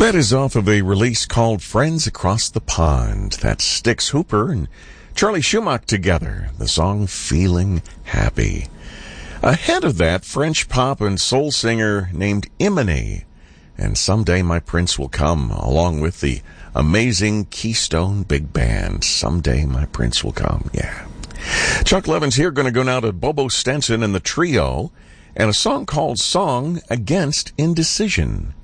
That is off of a release called Friends Across the Pond. That's Styx Hooper and Charlie Schumacher together. The song Feeling Happy. Ahead of that, French pop and soul singer named Imani and Someday My Prince Will Come, along with the amazing Keystone Big Band. Someday My Prince Will Come, yeah. Chuck Levin's here, going to go now to Bobo Stenson and the Trio, and a song called Song Against Indecision.